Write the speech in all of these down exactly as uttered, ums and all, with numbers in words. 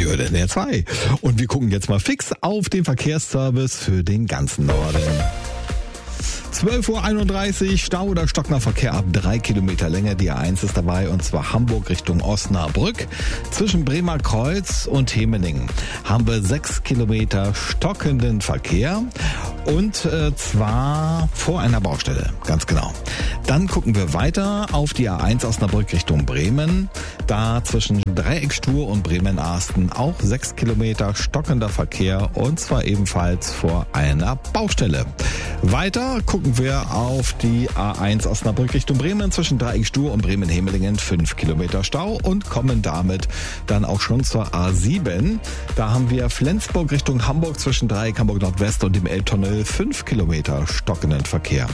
Radio N D R zwei. Und wir gucken jetzt mal fix auf den Verkehrsservice für den ganzen Norden. zwölf Uhr einunddreißig, Stau oder stockender Verkehr ab drei Kilometer Länge. Die A eins ist dabei, und zwar Hamburg Richtung Osnabrück. Zwischen Bremer Kreuz und Hemeningen haben wir sechs Kilometer stockenden Verkehr. Und äh, zwar vor einer Baustelle, ganz genau. Dann gucken wir weiter auf die A eins Osnabrück Richtung Bremen. Da zwischen Dreieckstur und Bremen-Arsten auch sechs Kilometer stockender Verkehr, und zwar ebenfalls vor einer Baustelle. Weiter gucken wir auf die A eins Osnabrück Richtung Bremen zwischen Dreieckstur und Bremen-Hemelingen, fünf Kilometer Stau, und kommen damit dann auch schon zur A sieben. Da haben wir Flensburg Richtung Hamburg zwischen Dreieck Hamburg Nordwest und dem Elbtunnel, fünf Kilometer stockenden Verkehr.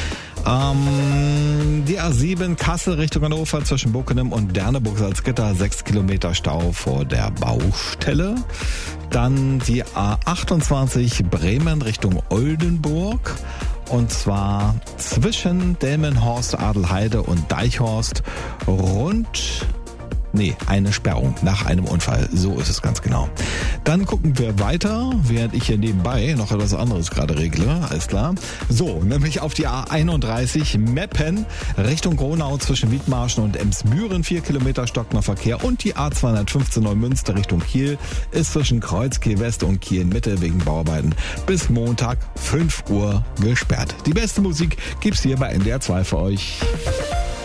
Ähm, die A sieben Kassel Richtung Hannover zwischen Bockenem und Derneburg-Salzgitter, sechs Kilometer Stau vor der Baustelle. Dann die A achtundzwanzig Bremen Richtung Oldenburg. Und zwar zwischen Delmenhorst, Adelheide und Deichhorst rund... Nee, eine Sperrung nach einem Unfall. So ist es ganz genau. Dann gucken wir weiter, während ich hier nebenbei noch etwas anderes gerade regle. Alles klar. So, nämlich auf die A einunddreißig Meppen Richtung Gronau zwischen Wiedmarschen und Emsbüren, vier Kilometer stockender Verkehr. Und die A zweihundertfünfzehn Neumünster Richtung Kiel ist zwischen Kreuz, Kiel West und Kiel Mitte wegen Bauarbeiten bis Montag fünf Uhr gesperrt. Die beste Musik gibt's hier bei N D R zwei für euch.